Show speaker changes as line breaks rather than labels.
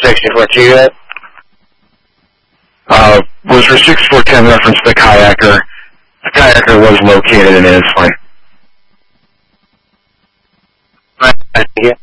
64-2 yet?
Was for 6410 reference to the kayaker. The kayaker was located in Innisfree.
Right, yeah.